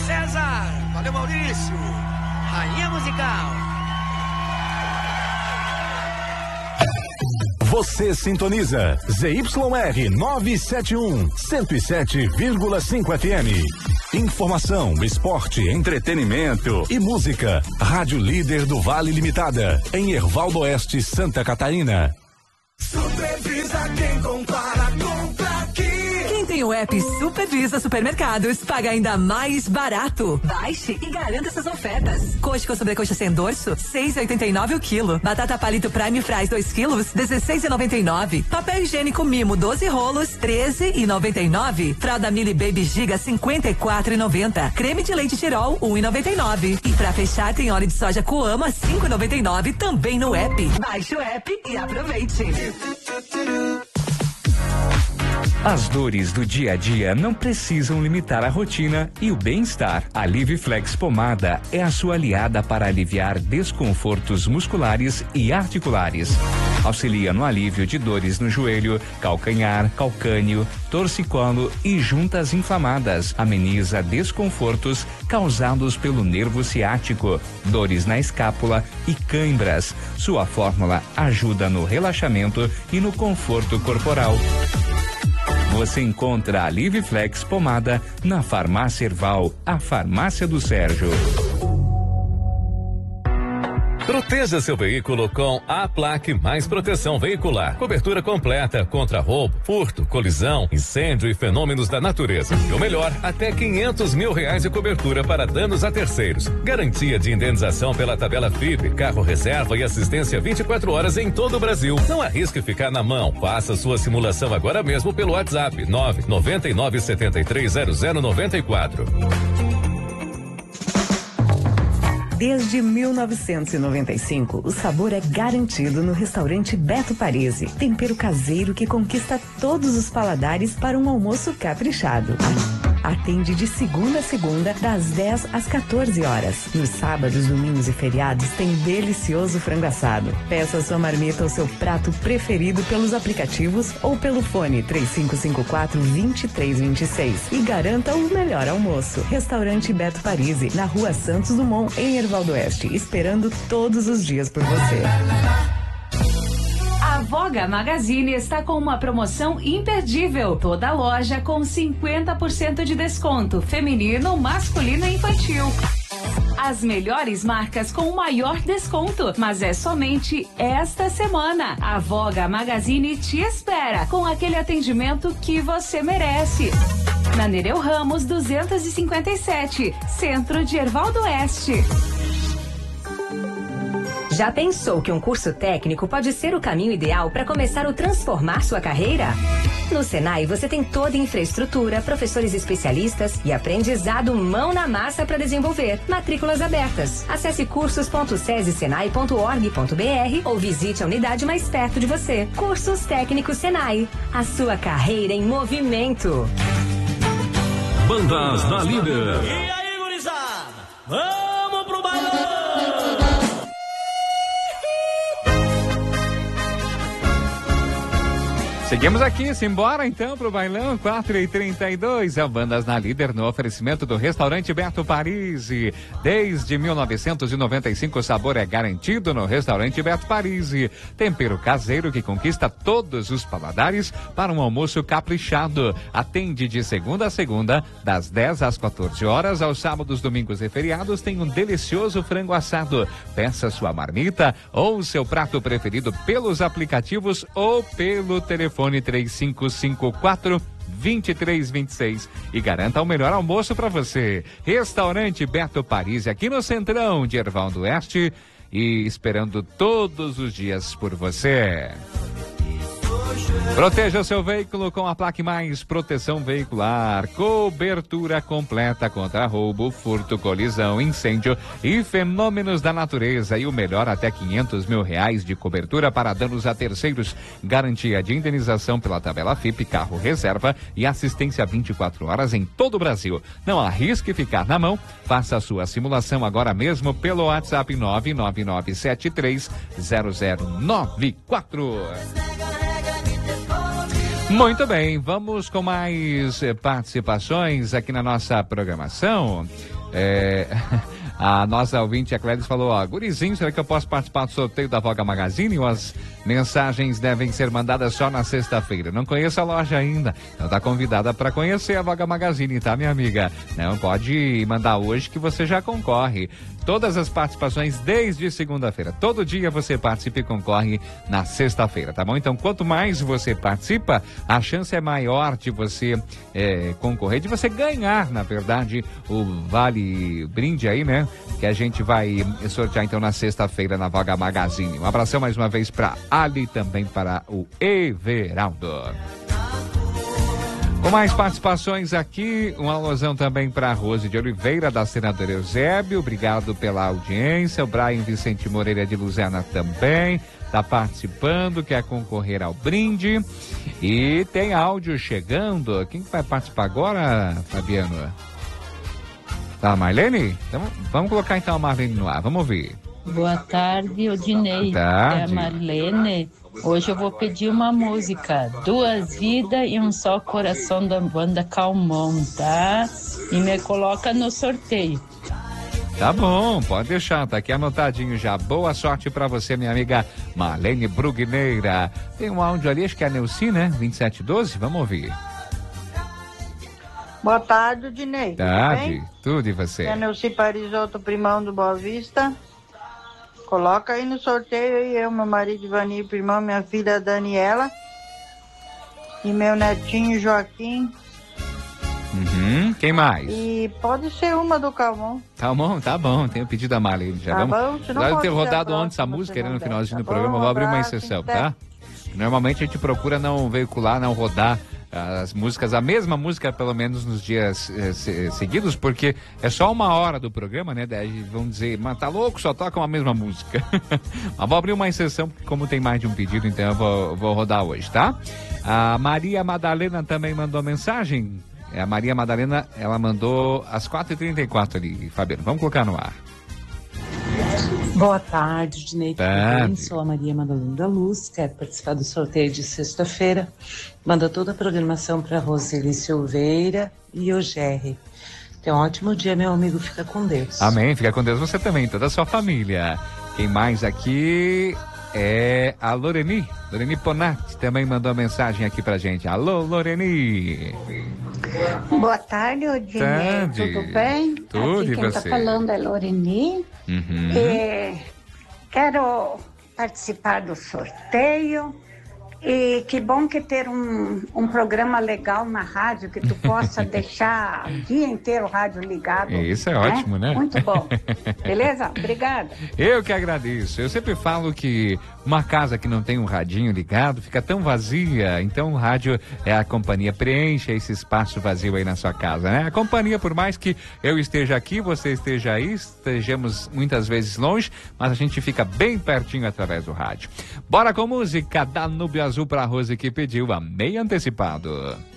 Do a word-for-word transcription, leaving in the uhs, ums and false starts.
César. Valeu, Maurício. Rainha musical. Você sintoniza Z Y R novecentos e setenta e um, cento e sete vírgula cinco F M. Informação, esporte, entretenimento e música. Rádio Líder do Vale Limitada, em Herval do Oeste, Santa Catarina. Supervisa quem compara, compra aqui. Quem tem o app Supervisa Supermercados paga ainda mais barato. Baixe e garanta essas ofertas. Coxa com sobrecoxa sem dorso, seis e oitenta e nove o quilo. Batata palito Prime Fries dois quilos, dezesseis e noventa e nove. Papel higiênico Mimo doze rolos, treze e noventa e nove. Fralda Mili Baby Giga cinquenta e quatro e noventa. Creme de leite Tirol um e noventa e nove. E pra fechar tem óleo de soja Coama cinco e noventa e nove também no app. Baixe o app e aproveite. As dores do dia a dia não precisam limitar a rotina e o bem-estar. A Liviflex Pomada é a sua aliada para aliviar desconfortos musculares e articulares. Auxilia no alívio de dores no joelho, calcanhar, calcânio, torcicolo e juntas inflamadas. Ameniza desconfortos causados pelo nervo ciático, dores na escápula e cãibras. Sua fórmula ajuda no relaxamento e no conforto corporal. Você encontra a Liviflex Pomada na Farmácia Herval, a farmácia do Sérgio. Proteja seu veículo com a Plaque Mais Proteção Veicular. Cobertura completa contra roubo, furto, colisão, incêndio e fenômenos da natureza. E o melhor, até quinhentos mil reais de cobertura para danos a terceiros. Garantia de indenização pela tabela F I P, carro reserva e assistência vinte e quatro horas em todo o Brasil. Não arrisque ficar na mão. Faça sua simulação agora mesmo pelo WhatsApp nove nove nove sete três zero zero nove quatro. Desde mil novecentos e noventa e cinco, o sabor é garantido no restaurante Beto Parisi. Tempero caseiro que conquista todos os paladares para um almoço caprichado. Atende de segunda a segunda, das dez às quatorze horas. Nos sábados, domingos e feriados tem delicioso frango assado. Peça sua marmita ou seu prato preferido pelos aplicativos ou pelo fone três cinco cinco quatro, dois três dois seis e garanta o melhor almoço. Restaurante Beto Parisi, na Rua Santos Dumont, em Herval do Oeste, esperando todos os dias por você. A Voga Magazine está com uma promoção imperdível. Toda loja com cinquenta por cento de desconto, feminino, masculino e infantil. As melhores marcas com o maior desconto, mas é somente esta semana. A Voga Magazine te espera com aquele atendimento que você merece. Na Nereu Ramos duzentos e cinquenta e sete, centro de Herval do Oeste. Já pensou que um curso técnico pode ser o caminho ideal para começar a transformar sua carreira? No Senai você tem toda a infraestrutura, professores especialistas e aprendizado mão na massa para desenvolver. Matrículas abertas. Acesse cursos ponto sesi senai ponto org ponto br ou visite a unidade mais perto de você. Cursos Técnicos Senai. A sua carreira em movimento. Bandas na Líder. E aí, gurizada? Vamos pro bailão! Seguimos aqui, simbora então pro bailão, quatro e trinta e dois, é o Bandas na Líder no oferecimento do restaurante Beto Parisi. Desde mil novecentos e noventa e cinco o sabor é garantido no restaurante Beto Parisi. Tempero caseiro que conquista todos os paladares para um almoço caprichado. Atende de segunda a segunda, das dez às quatorze horas, aos sábados, domingos e feriados tem um delicioso frango assado. Peça sua marmita ou seu prato preferido pelos aplicativos ou pelo telefone três cinco cinco quatro, dois três dois seis e garanta o melhor almoço para você. Restaurante Beto Parisi, aqui no Centrão de Herval do Oeste e esperando todos os dias por você. Proteja o seu veículo com a Plaque Mais Proteção Veicular. Cobertura completa contra roubo, furto, colisão, incêndio e fenômenos da natureza. E o melhor, até quinhentos mil reais de cobertura para danos a terceiros. Garantia de indenização pela tabela F I P, carro reserva e assistência vinte e quatro horas em todo o Brasil. Não arrisque ficar na mão. Faça a sua simulação agora mesmo pelo WhatsApp nove nove nove sete três zero zero nove quatro. Muito bem, vamos com mais participações aqui na nossa programação. É... A nossa ouvinte, a Cléris, falou, ó, gurizinho, será que eu posso participar do sorteio da Voga Magazine ou as mensagens devem ser mandadas só na sexta-feira? Não conheço a loja ainda, então tá convidada para conhecer a Voga Magazine, tá, minha amiga? Não, pode mandar hoje que você já concorre. Todas as participações desde segunda-feira. Todo dia você participa e concorre na sexta-feira, tá bom? Então, quanto mais você participa, a chance é maior de você é, concorrer, de você ganhar, na verdade, o Vale Brinde aí, né? Que a gente vai sortear então na sexta-feira na Voga Magazine. Um abração mais uma vez para Ali e também para o Everaldo. Com mais participações aqui, um alusão também para a Rose de Oliveira, da Senadora Eusébio, obrigado pela audiência. O Brian Vicente Moreira de Luzerna também está participando, quer concorrer ao brinde. E tem áudio chegando. Quem que vai participar agora, Fabiano? Tá, Marlene? Então, vamos colocar então a Marlene no ar, vamos ouvir. Boa tarde, Odinei. Boa tarde. É a Marlene. Hoje eu vou pedir uma música, Duas Vidas e um Só Coração, da banda Calmon, tá? E me coloca no sorteio. Tá bom, pode deixar, tá aqui anotadinho já. Boa sorte pra você, minha amiga Marlene Brugneira. Tem um áudio ali, acho que é a Neuci, né? vinte e sete doze, vamos ouvir. Boa tarde, Odinei. Tarde, tudo, tudo e você? É Neuci Parisotto, primão do Boa Vista. Coloca aí no sorteio aí, eu, meu marido Ivani, primão, minha filha Daniela e meu netinho Joaquim. Uhum, quem mais? E pode ser uma do Calmon. Tá bom, tá bom, tenho pedido a Marlene já. Tá vamos, bom, se não deve pode ter ser rodado a ontem essa próxima, música, se né, não no der. finalzinho Tá do programa, bom, vou abrir uma abraço, exceção, até. tá? Normalmente a gente procura não veicular, não rodar as músicas, a mesma música pelo menos nos dias eh, se, seguidos, porque é só uma hora do programa, né? Daí vamos dizer, mas tá louco, só toca uma mesma música. Mas vou abrir uma exceção, porque como tem mais de um pedido, então eu vou, vou rodar hoje, tá? A Maria Madalena também mandou mensagem. A Maria Madalena, ela mandou às quatro e trinta e quatro ali, Fabiano. Vamos colocar no ar. Boa tarde, Dinei. Tudo Tarde. bem? Sou a Maria Madalena da Luz, quero participar do sorteio de sexta-feira. Manda toda a programação para Roseli Silveira e o Gerry. Tenha um ótimo dia, meu amigo. Fica com Deus. Amém. Fica com Deus você também, toda a sua família. Quem mais aqui é a Loreni. Loreni Ponati também mandou mensagem aqui pra gente. Alô, Loreni. Boa tarde, Odinei. Tarde. Tudo bem? Tudo, aqui e quem você? está falando é Loreni. Uhum. É, quero participar do sorteio. E que bom que ter um, um programa legal na rádio, que tu possa deixar o dia inteiro o rádio ligado. Isso é ótimo, né? Muito bom. Beleza? Obrigada. Eu que agradeço. Eu sempre falo que uma casa que não tem um radinho ligado fica tão vazia. Então o rádio é a companhia, preenche esse espaço vazio aí na sua casa, né? A companhia, por mais que eu esteja aqui, você esteja aí, estejamos muitas vezes longe, mas a gente fica bem pertinho através do rádio. Bora com música da Núbio Azul pra Rose que pediu Amei Antecipado.